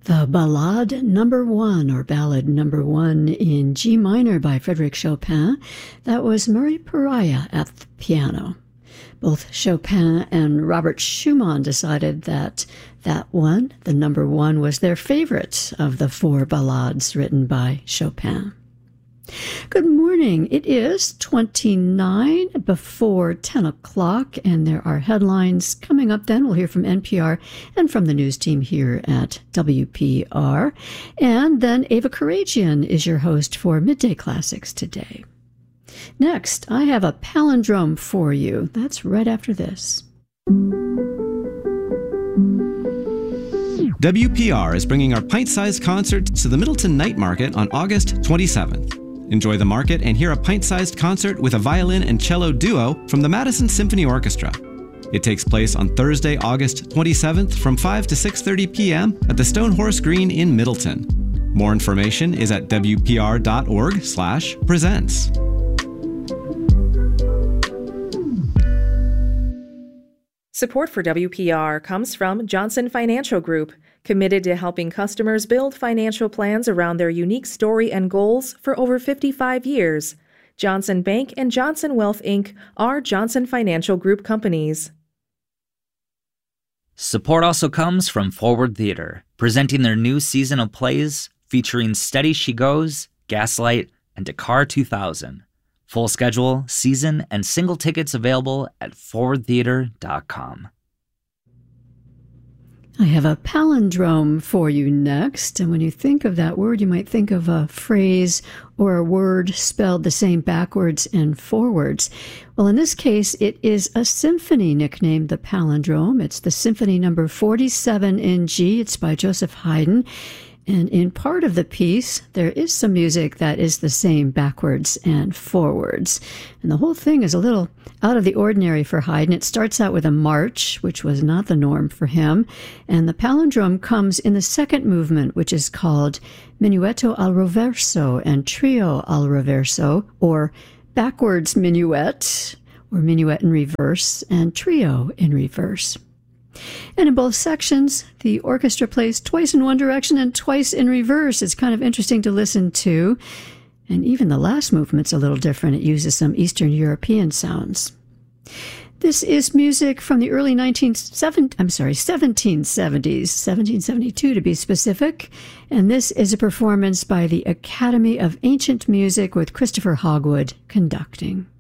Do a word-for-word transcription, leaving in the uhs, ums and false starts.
The Ballade Number One, or Ballad Number One in G minor by Frédéric Chopin. That was Murray Pariah at the piano. Both Chopin and Robert Schumann decided that that one, the number one, was their favorite of the four ballades written by Chopin. Good morning. It is twenty-nine before ten o'clock, and there are headlines coming up then. We'll hear from N P R and from the news team here at W P R. And then Ava Karagian is your host for Midday Classics today. Next, I have a palindrome for you. That's right after this. W P R is bringing our pint-sized concert to the Middleton Night Market on August twenty-seventh. Enjoy the market and hear a pint-sized concert with a violin and cello duo from the Madison Symphony Orchestra. It takes place on Thursday, August twenty-seventh from five to six thirty p.m. at the Stone Horse Green in Middleton. More information is at w p r dot org slash presents. Support for W P R comes from Johnson Financial Group, committed to helping customers build financial plans around their unique story and goals for over fifty-five years. Johnson Bank and Johnson Wealth, Incorporated are Johnson Financial Group companies. Support also comes from Forward Theater, presenting their new season of plays featuring Steady She Goes, Gaslight, and Dakar two thousand. Full schedule, season, and single tickets available at forward theater dot com. I have a palindrome for you next, and when you think of that word, you might think of a phrase or a word spelled the same backwards and forwards. Well, in this case, it is a symphony nicknamed the palindrome. It's the Symphony Number forty-seven in G. It's by Joseph Haydn. And in part of the piece, there is some music that is the same backwards and forwards. And the whole thing is a little out of the ordinary for Haydn. It starts out with a march, which was not the norm for him. And the palindrome comes in the second movement, which is called Minuetto al Roverso and Trio al Roverso, or backwards minuet, or minuet in reverse, and trio in reverse. And in both sections, the orchestra plays twice in one direction and twice in reverse. It's kind of interesting to listen to. And even the last movement's a little different. It uses some Eastern European sounds. This is music from the early nineteen seventies, I'm sorry, seventeen seventies, seventeen seventy-two to be specific. And this is a performance by the Academy of Ancient Music with Christopher Hogwood conducting.